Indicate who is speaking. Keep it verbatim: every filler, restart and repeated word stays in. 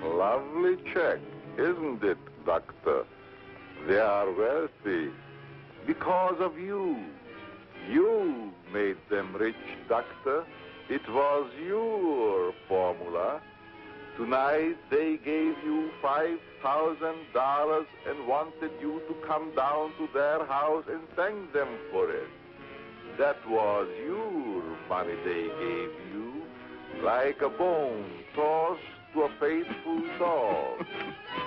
Speaker 1: Lovely check, isn't it, Doctor? They are wealthy because of you. You made them rich, Doctor. It was your formula. Tonight they gave you five thousand dollars and wanted you to come down to their house and thank them for it. That was your money they gave you, like a bone tossed to a faithful dog.